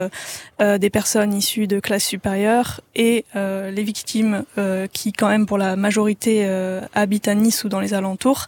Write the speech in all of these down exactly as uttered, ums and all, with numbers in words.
euh, des personnes issues de classes supérieures et euh, les victimes euh, qui, quand même, pour la majorité, euh, habitent à Nice ou dans les alentours,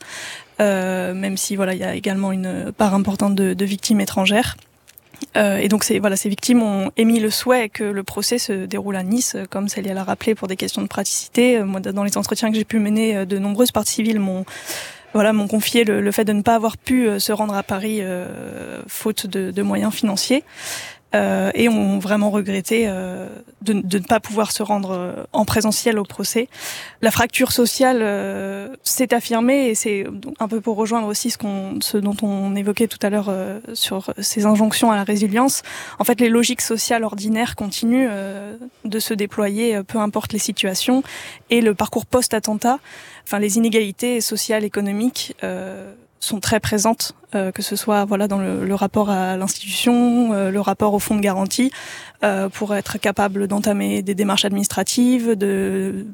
euh, même si voilà, il y a également une part importante de, de victimes étrangères. Euh, et donc c'est, voilà, ces victimes ont émis le souhait que le procès se déroule à Nice, comme Célia l'a rappelé, pour des questions de praticité. Moi, dans les entretiens que j'ai pu mener, de nombreuses parties civiles m'ont Voilà, m'ont confié le, le fait de ne pas avoir pu euh, se rendre à Paris euh, faute de, de moyens financiers euh, et ont vraiment regretté euh, de, de ne pas pouvoir se rendre euh, en présentiel au procès. La fracture sociale euh, s'est affirmée et c'est un peu pour rejoindre aussi ce, qu'on, ce dont on évoquait tout à l'heure euh, sur ces injonctions à la résilience. En fait, les logiques sociales ordinaires continuent euh, de se déployer, euh, peu importe les situations, et le parcours post-attentat. Enfin, les inégalités sociales, économiques euh, sont très présentes, euh, que ce soit voilà dans le, le rapport à l'institution, euh, le rapport au fonds de garantie, euh, pour être capable d'entamer des démarches administratives, de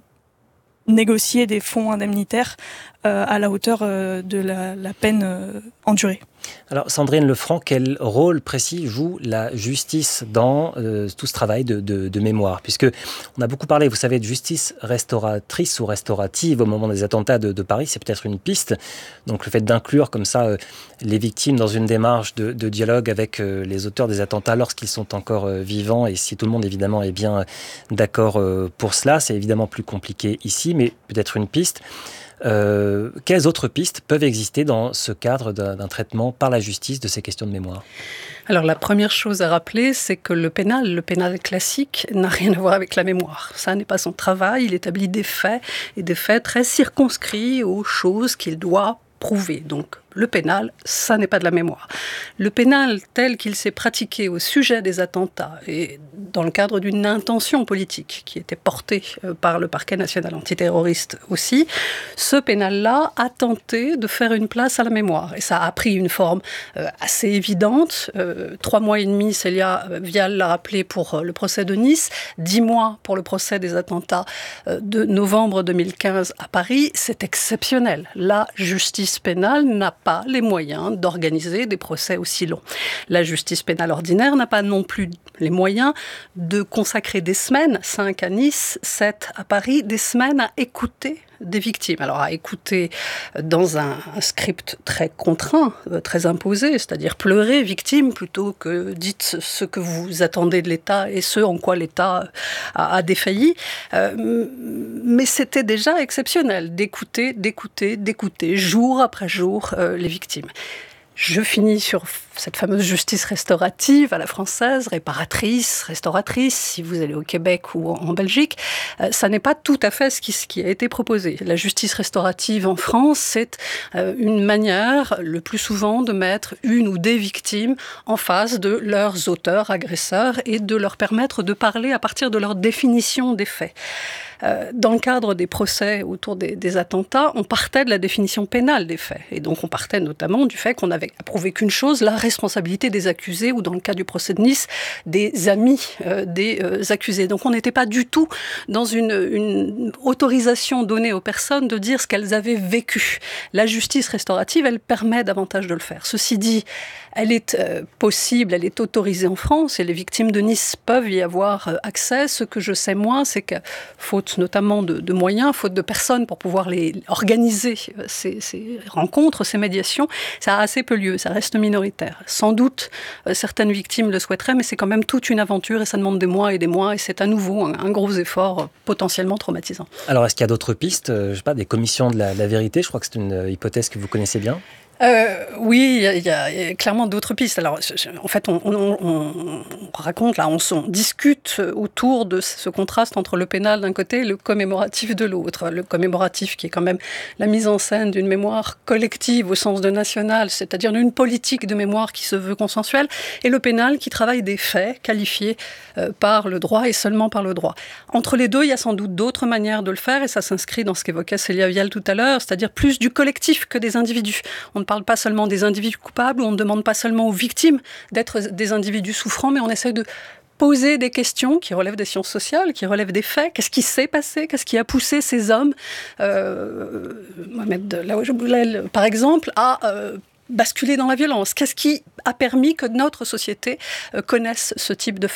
négocier des fonds indemnitaires euh, à la hauteur euh, de la, la peine euh, endurée. Alors Sandrine Lefranc, quel rôle précis joue la justice dans euh, tout ce travail de, de, de mémoire ? Puisque on a beaucoup parlé, vous savez, de justice restauratrice ou restaurative au moment des attentats de, de Paris, c'est peut-être une piste. Donc le fait d'inclure comme ça euh, les victimes dans une démarche de, de dialogue avec euh, les auteurs des attentats lorsqu'ils sont encore euh, vivants, et si tout le monde évidemment est bien d'accord euh, pour cela, c'est évidemment plus compliqué ici, mais peut-être une piste. Euh, quelles autres pistes peuvent exister dans ce cadre d'un, d'un traitement par la justice de ces questions de mémoire ? Alors la première chose à rappeler, c'est que le pénal, le pénal classique, n'a rien à voir avec la mémoire. Ça n'est pas son travail, il établit des faits, et des faits très circonscrits aux choses qu'il doit prouver. Donc le pénal, ça n'est pas de la mémoire. Le pénal tel qu'il s'est pratiqué au sujet des attentats et dans le cadre d'une intention politique qui était portée par le parquet national antiterroriste aussi, ce pénal-là a tenté de faire une place à la mémoire. Et ça a pris une forme euh, assez évidente. Euh, trois mois et demi, Célia Vial l'a rappelé, pour le procès de Nice, dix mois pour le procès des attentats euh, de novembre deux mille quinze à Paris. C'est exceptionnel. La justice pénale n'a pas les moyens d'organiser des procès aussi longs. La justice pénale ordinaire n'a pas non plus les moyens de consacrer des semaines, cinq à Nice, sept à Paris, des semaines à écouter des victimes. Alors à écouter dans un, un script très contraint, très imposé, c'est-à-dire pleurer victime plutôt que dites ce que vous attendez de l'État et ce en quoi l'État a, a défailli. Euh, mais c'était déjà exceptionnel d'écouter, d'écouter, d'écouter, jour après jour, euh, les victimes. Je finis sur cette fameuse justice restaurative à la française, réparatrice, restauratrice, si vous allez au Québec ou en Belgique. Euh, ça n'est pas tout à fait ce qui, ce qui a été proposé. La justice restaurative en France, c'est euh, une manière, le plus souvent, de mettre une ou des victimes en face de leurs auteurs, agresseurs, et de leur permettre de parler à partir de leur définition des faits. Euh, dans le cadre des procès autour des, des attentats, on partait de la définition pénale des faits. Et donc on partait notamment du fait qu'on n'avait approuvé qu'une chose, la responsabilité des accusés, ou dans le cas du procès de Nice, des amis euh, des euh, accusés. Donc on n'était pas du tout dans une, une autorisation donnée aux personnes de dire ce qu'elles avaient vécu. La justice restaurative, elle permet davantage de le faire. Ceci dit, elle est euh, possible, elle est autorisée en France, et les victimes de Nice peuvent y avoir euh, accès. Ce que je sais moins, c'est que, faute notamment de, de moyens, faute de personnes pour pouvoir les organiser, ces, ces rencontres, ces médiations, ça a assez peu lieu, ça reste minoritaire. Sans doute, euh, certaines victimes le souhaiteraient, mais c'est quand même toute une aventure et ça demande des mois et des mois, et c'est à nouveau un, un gros effort euh, potentiellement traumatisant. Alors, est-ce qu'il y a d'autres pistes ? euh, Je sais pas, des commissions de la, la vérité, je crois que c'est une euh, hypothèse que vous connaissez bien. Euh, oui, il y, y, y a clairement d'autres pistes. Alors, en fait, on, on, on, on raconte, là, on, on discute autour de ce contraste entre le pénal d'un côté et le commémoratif de l'autre. Le commémoratif qui est quand même la mise en scène d'une mémoire collective au sens de national, c'est-à-dire d'une politique de mémoire qui se veut consensuelle, et le pénal qui travaille des faits qualifiés euh, par le droit et seulement par le droit. Entre les deux, il y a sans doute d'autres manières de le faire, et ça s'inscrit dans ce qu'évoquait Célia Vial tout à l'heure, c'est-à-dire plus du collectif que des individus. On ne parle pas seulement des individus coupables, on ne demande pas seulement aux victimes d'être des individus souffrants, mais on essaie de poser des questions qui relèvent des sciences sociales, qui relèvent des faits. Qu'est-ce qui s'est passé ? Qu'est-ce qui a poussé ces hommes, euh, Mohamed Laouedj, par exemple, à euh, basculer dans la violence ? Qu'est-ce qui a permis que notre société connaisse ce type de faits ?